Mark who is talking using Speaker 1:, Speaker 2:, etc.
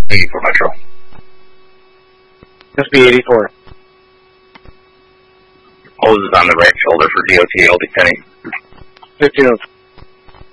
Speaker 1: 84 Metro.
Speaker 2: Just be 84.
Speaker 1: Hoses on the right shoulder for DOT, LD Penny.
Speaker 2: 1502.